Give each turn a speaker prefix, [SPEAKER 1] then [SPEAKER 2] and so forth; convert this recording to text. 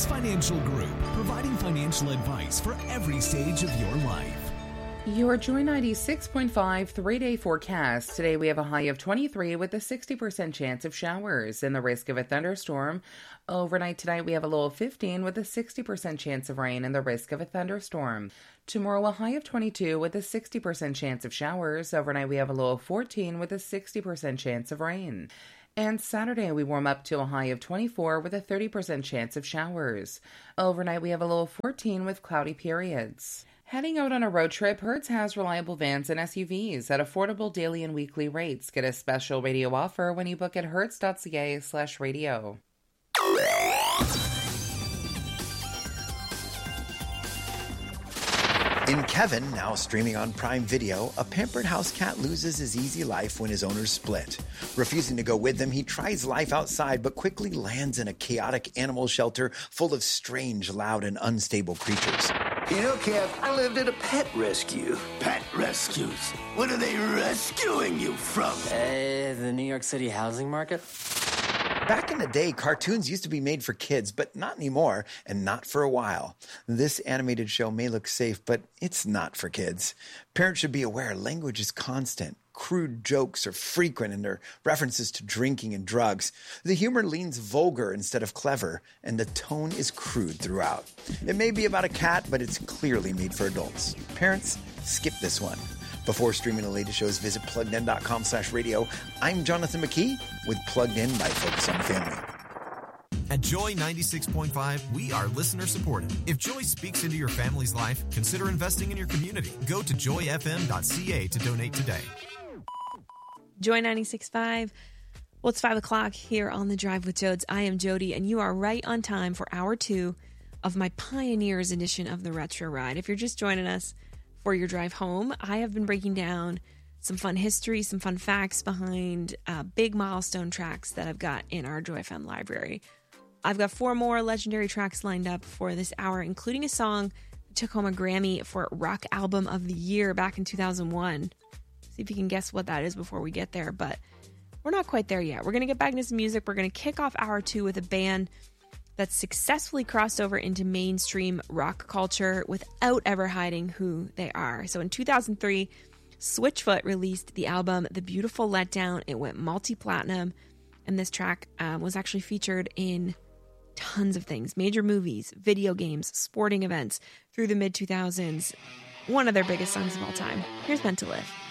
[SPEAKER 1] Partners Financial Group, providing financial advice for every stage of your life.
[SPEAKER 2] Your Joy 96.5 3-day forecast. Today we have a high of 23 with a 60% chance of showers and the risk of a thunderstorm. Overnight tonight we have a low of 15 with a 60% chance of rain and the risk of a thunderstorm. Tomorrow a high of 22 with a 60% chance of showers. Overnight we have a low of 14 with a 60% chance of rain. And Saturday, we warm up to a high of 24 with a 30% chance of showers. Overnight, we have a low of 14 with cloudy periods. Heading out on a road trip, Hertz has reliable vans and SUVs at affordable daily and weekly rates. Get a special radio offer when you book at hertz.ca/radio.
[SPEAKER 3] In Kevin, now streaming on Prime Video, a pampered house cat loses his easy life when his owners split. Refusing to go with them, he tries life outside but quickly lands in a chaotic animal shelter full of strange, loud, and unstable creatures.
[SPEAKER 4] You know, Kev, I lived at a pet rescue. Pet rescues? What are they rescuing you from?
[SPEAKER 5] The New York City housing market?
[SPEAKER 3] Back in the day, cartoons used to be made for kids, but not anymore, and not for a while. This animated show may look safe, but it's not for kids. Parents should be aware language is constant. Crude jokes are frequent in their references to drinking and drugs. The humor leans vulgar instead of clever, and the tone is crude throughout. It may be about a cat, but it's clearly made for adults. Parents, skip this one. Before streaming the latest shows, visit PluggedIn.com/radio. I'm Jonathan McKee with Plugged In by Focus on the Family.
[SPEAKER 6] At Joy 96.5, we are listener supported. If Joy speaks into your family's life, consider investing in your community. Go to joyfm.ca to donate today.
[SPEAKER 7] Joy 96.5. Well, it's 5 o'clock here on The Drive with Jodes. I am Jody, and you are right on time for hour 2 of my Pioneers edition of the Retro Ride. If you're just joining us for your drive home, I have been breaking down some fun history, some fun facts behind big milestone tracks that I've got in our Joy FM library. I've got 4 more legendary tracks lined up for this hour, including a song that took home a Grammy for Rock Album of the Year back in 2001. See if you can guess what that is before we get there, but we're not quite there yet. We're going to get back into some music. We're going to kick off hour 2 with a band that's successfully crossed over into mainstream rock culture without ever hiding who they are. So in 2003, Switchfoot released the album The Beautiful Letdown. It went multi-platinum, and this track was actually featured in tons of things: major movies, video games, sporting events through the mid-2000s. One of their biggest songs of all time. Here's Meant to Live.